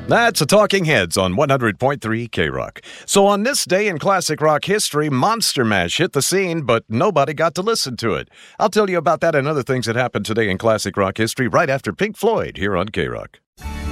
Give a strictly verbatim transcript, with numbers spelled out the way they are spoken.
That's a Talking Heads on one hundred point three K-Rock. So on this day in classic rock history, Monster Mash hit the scene, but nobody got to listen to it. I'll tell you about that and other things that happened today in classic rock history right after Pink Floyd here on K-Rock.